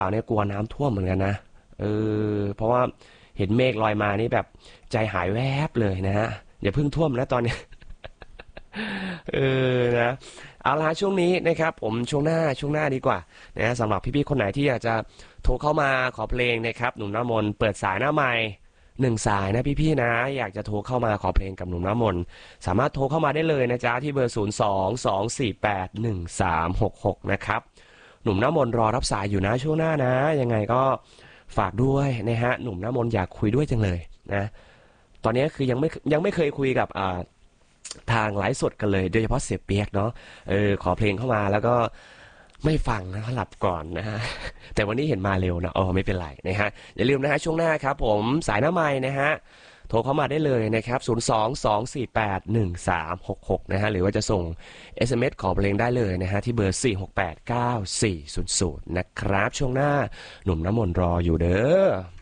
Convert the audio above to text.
เนี่ยกลัวน้ำท่วมเหมือนกันนะเพราะว่าเห็นเมฆลอยมานี่แบบใจหายแวบเลยนะฮะอย่าเพิ่งท่วมนะตอนนี้ นะเอาละช่วงนี้นะครับผมช่วงหน้าดีกว่านะสำหรับพี่ๆคนไหนที่อยากจะโทรเข้ามาขอเพลงนะครับหนุ่มน้ำมนต์เปิดสายหน้าไมค์1 สายนะพี่ๆนะอยากจะโทรเข้ามาขอเพลงกับหนุ่มน้ำมนต์สามารถโทรเข้ามาได้เลยนะจ๊ะที่เบอร์02-248-1366นะครับหนุ่มน้ำมนต์รอรับสายอยู่นะช่วงหน้านะยังไงก็ฝากด้วยนะฮะหนุ่มน้ำมนต์อยากคุยด้วยจังเลยนะตอนนี้คือยังไม่เคยคุยกับทางไลฟ์สดกันเลยโดยเฉพาะเสียเปียกเนาะขอเพลงเข้ามาแล้วก็ไม่ฟังนะหลับก่อนนะฮะแต่วันนี้เห็นมาเร็วนะไม่เป็นไรนะฮะอย่าลืมนะฮะช่วงหน้าครับผมสายหน้าไม้นะฮะโทรเข้ามาได้เลยนะครับ02-248-1366นะฮะหรือว่าจะส่ง SMS ขอเพลงได้เลยนะฮะที่เบอร์468-9400นะครับช่วงหน้าหนุ่มน้ำมนต์รออยู่เด้อ